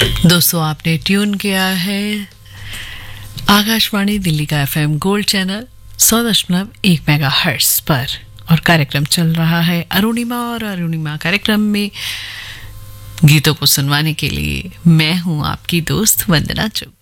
दोस्तों आपने ट्यून किया है आकाशवाणी दिल्ली का एफएम गोल्ड चैनल 100.1 मेगाहर्ट्ज पर और कार्यक्रम चल रहा है अरुणिमा और अरुणिमा कार्यक्रम में गीतों को सुनवाने के लिए मैं हूं आपकी दोस्त वंदना चुग।